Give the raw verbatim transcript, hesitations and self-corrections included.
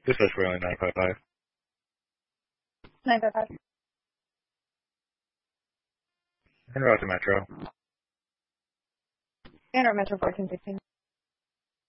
Dispatch for only nine five five. nine five five. En route to Metro. And our Metro fourteen sixteen.